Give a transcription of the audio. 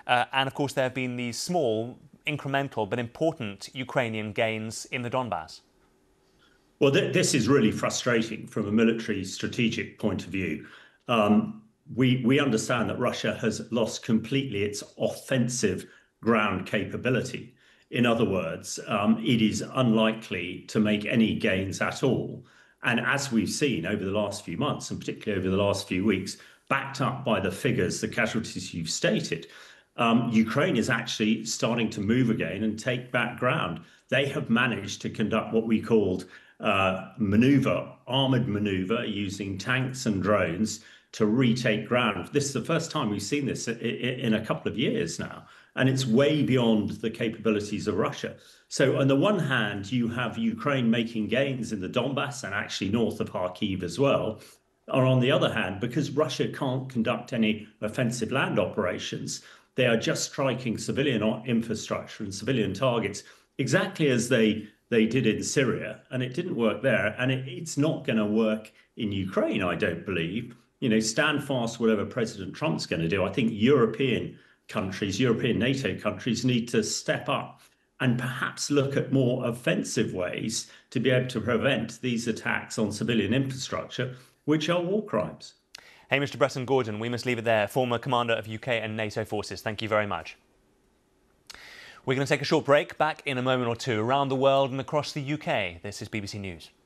And of course, there have been these small, incremental, but important Ukrainian gains in the Donbass. Well, this is really frustrating from a military strategic point of view. We understand that Russia has lost completely its offensive ground capability. In other words, it is unlikely to make any gains at all. And as we've seen over the last few months, and particularly over the last few weeks, backed up by the figures, the casualties you've stated, Ukraine is actually starting to move again and take back ground. They have managed to conduct what we called armored maneuver using tanks and drones to retake ground. This is the first time we've seen this in a couple of years now, and it's way beyond the capabilities of Russia. So on the one hand, you have Ukraine making gains in the Donbass and actually north of Kharkiv as well. Or on the other hand, because Russia can't conduct any offensive land operations, they are just striking civilian infrastructure and civilian targets exactly as they did in Syria, and it didn't work there, and it's not going to work in Ukraine, I don't believe. You know, stand fast, whatever President Trump's going to do. I think European countries, European NATO countries need to step up and perhaps look at more offensive ways to be able to prevent these attacks on civilian infrastructure, which are war crimes. Hey, Mr. Bretton Gordon, we must leave it there. Former commander of UK and NATO forces. Thank you very much. We're going to take a short break. Back in a moment or two. Around the world and across the UK, this is BBC News.